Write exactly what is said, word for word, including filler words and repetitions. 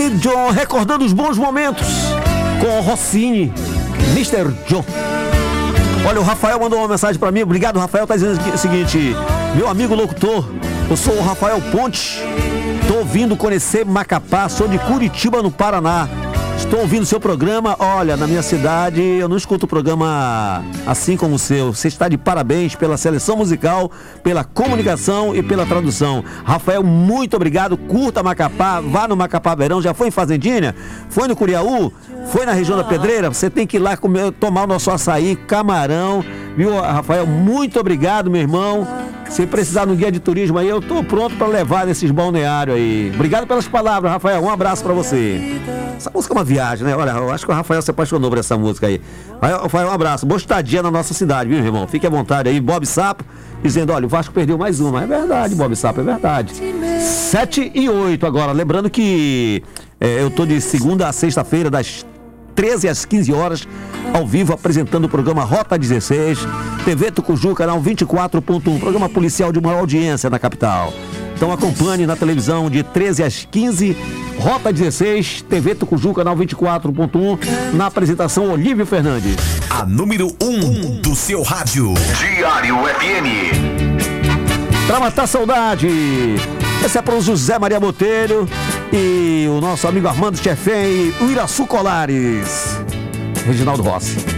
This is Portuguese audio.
aí, John, recordando os bons momentos com o Rossini, mister John. Olha, o Rafael mandou uma mensagem pra mim. Obrigado, Rafael. Tá dizendo o seguinte: meu amigo locutor, eu sou o Rafael Pontes. Tô ouvindo Conhecer Macapá. Sou de Curitiba, no Paraná. Estou ouvindo seu programa. Olha, na minha cidade eu não escuto o programa assim como o seu. Você está de parabéns pela seleção musical, pela comunicação e pela tradução. Rafael, muito obrigado. Curta Macapá, vá no Macapá Verão. Já foi em Fazendinha? Foi no Curiaú? Foi na região da Pedreira? Você tem que ir lá comer, tomar o nosso açaí, camarão. Viu, Rafael? Muito obrigado, meu irmão. Se precisar no guia de turismo aí, eu tô pronto para levar nesses balneários aí. Obrigado pelas palavras, Rafael. Um abraço para você. Essa música é uma viagem, né? Olha, eu acho que o Rafael se apaixonou por essa música aí. Rafael, um abraço. Boa estadia na nossa cidade, viu, irmão? Fique à vontade aí. Bob Sapo dizendo, olha, o Vasco perdeu mais uma. É verdade, Bob Sapo, é verdade. sete e oito agora. Lembrando que é, eu tô de segunda a sexta-feira, das treze às quinze horas, ao vivo, apresentando o programa Rota dezesseis, T V Tucuju, canal vinte e quatro ponto um, programa policial de maior audiência na capital. Então acompanhe na televisão de treze às quinze, Rota dezesseis, T V Tucuju, canal vinte e quatro ponto um, na apresentação Olívio Fernandes. A número um do seu rádio. Diário F M. Pra matar saudade. Esse é para o José Maria Botelho e o nosso amigo Armando Chefém e o Iraçu Colares. Reginaldo Rossi.